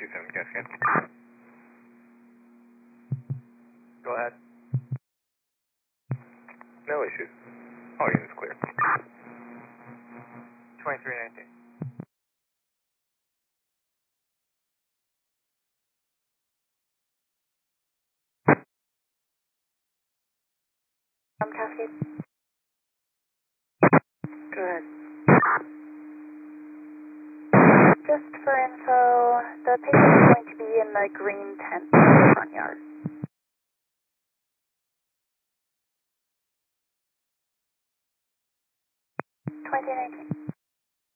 27 Cascade. Go ahead. No issues. All units clear. 2319. Cascade. Go ahead. Just for info, the patient is going to be in the green tent in the front yard. 2319.